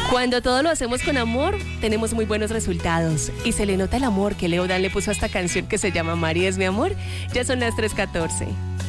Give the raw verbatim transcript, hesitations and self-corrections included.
Cuando todo lo hacemos con amor, tenemos muy buenos resultados. Y se le nota el amor que Leo Dan le puso a esta canción que se llama Mari es mi amor. Ya son las tres catorce.